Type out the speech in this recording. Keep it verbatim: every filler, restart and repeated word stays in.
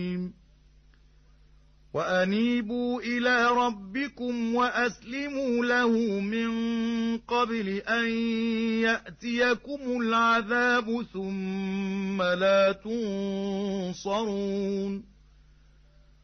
وأنيبوا إلى ربكم وأسلموا له من قبل أن يأتيكم العذاب ثم لا تنصرون